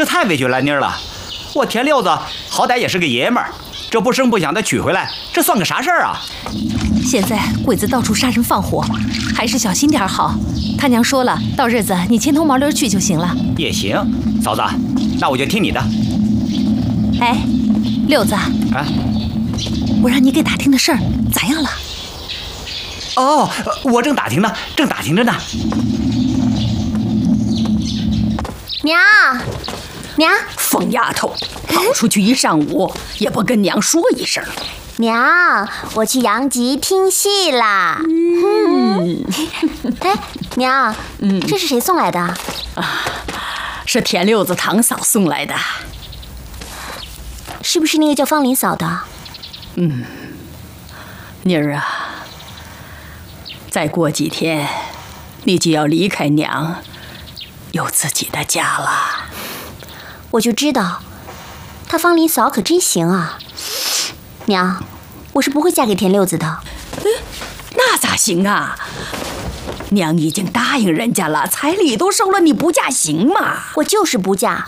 这太委屈兰妮了。我田六子好歹也是个爷们儿，这不声不响的娶回来，这算个啥事儿啊？ 现在鬼子到处杀人放火，还是小心点好。他娘说了，到日子你牵头毛驴去就行了。 也行，嫂子，那我就听你的。 哎，六子啊，我让你给打听的事儿咋样了？ 哦，我正打听着呢。 娘， 疯丫头，跑出去一上午也不跟娘说一声。 娘，我去阳极听戏啦。哎，娘，这是谁送来的？ 啊，是田六子堂嫂送来的。 是不是那个叫方林嫂的？ 妮儿啊，再过几天你就要离开娘，有自己的家了。 我就知道，她方林嫂可真行啊。娘，我是不会嫁给田六子的。 那咋行啊？娘已经答应人家了，彩礼都收了，你不嫁行吗？ 我就是不嫁。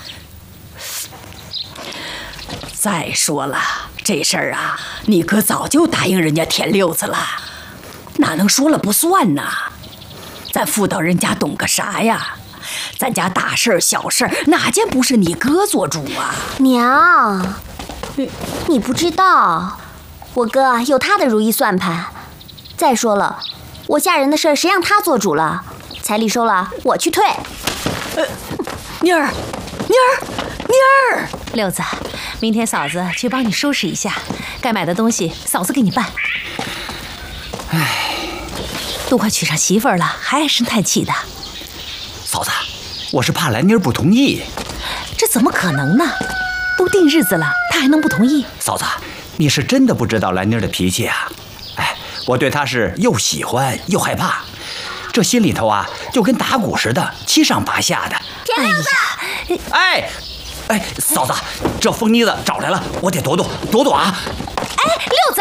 再说了，这事儿啊，你哥早就答应人家田六子了，哪能说了不算呢？咱妇道人家懂个啥呀？咱家大事小事哪件不是你哥做主啊？ 娘，你不知道，我哥有他的如意算盘。再说了，我嫁人的事谁让他做主了？彩礼收了，我去退。 妮儿， 六子，明天嫂子去帮你收拾一下，该买的东西嫂子给你办。都快娶上媳妇儿了，还唉声叹气的。 嫂子，我是怕兰妮不同意。 这怎么可能呢？都定日子了，她还能不同意？ 嫂子，你是真的不知道兰妮的脾气啊！哎，我对她是又喜欢又害怕，这心里头啊就跟打鼓似的，七上八下的。 田六子， 哎，嫂子，这疯妮子找来了，我得躲躲啊！ 哎，六子，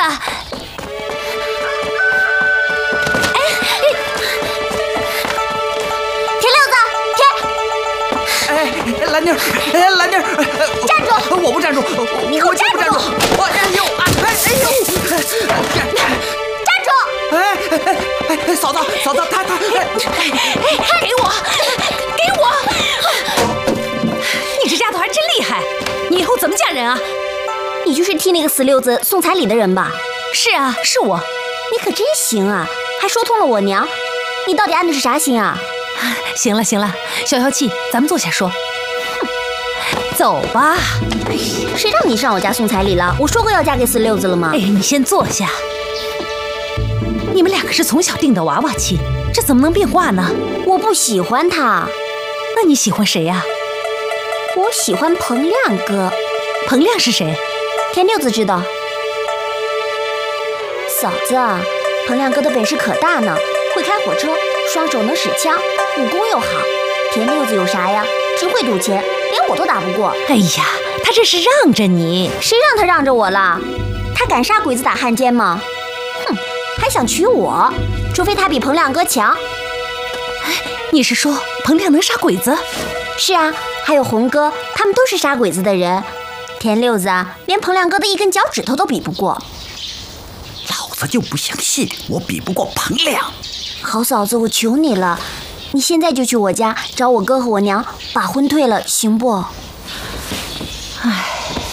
兰妮儿， 站住！ 我不站住， 你给我站住！ 站住！嫂子，他， 给我！你这丫头还真厉害，你以后怎么嫁人啊？ 你就是替那个死六子送彩礼的人吧？ 是啊，是我。 你可真行啊，还说通了我娘。你到底安的是啥心啊？ 行了，消消气，咱们坐下说。走吧。 谁让你上我家送彩礼了？我说过要嫁给死六子了吗？ 哎，你先坐下。你们两个是从小定的娃娃亲，这怎么能变卦呢？ 我不喜欢他。 那你喜欢谁呀？ 我喜欢彭亮哥。 彭亮是谁？ 田六子知道。嫂子，彭亮哥的本事可大呢，会开火车，双手能使枪，武功又好。田六子有啥呀？只会赌钱，连我都打不过。 哎呀，他这是让着你。 谁让他让着我了？他敢杀鬼子打汉奸吗？哼，还想娶我？除非他比彭亮哥强。 你是说彭亮能杀鬼子？ 是啊，还有红哥，他们都是杀鬼子的人。田六子啊，连彭亮哥的一根脚趾头都比不过。 老子就不相信我比不过彭亮。 好嫂子，我求你了，你现在就去我家找我哥和我娘，把婚退了，行不？ 唉，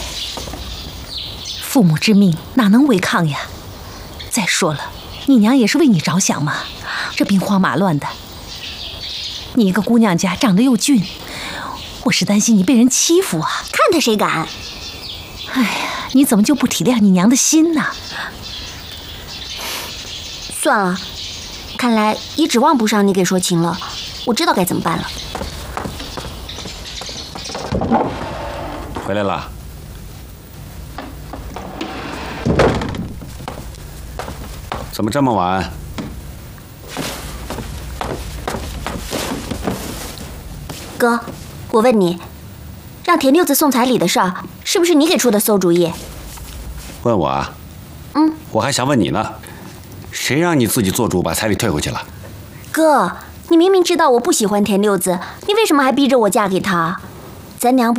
父母之命哪能违抗呀？再说了，你娘也是为你着想嘛，这兵荒马乱的，你一个姑娘家长得又俊，我是担心你被人欺负啊。 看他谁敢！ 哎呀，你怎么就不体谅你娘的心呢？ 算了，看来也指望不上你给说情了。我知道该怎么办了。 回来了。怎么这么晚？ 哥，我问你，让田六子送彩礼的事儿，是不是你给出的馊主意？ 问我啊？我还想问你呢，谁让你自己做主把彩礼退回去了？ 哥，你明明知道我不喜欢田六子，你为什么还逼着我嫁给他？咱娘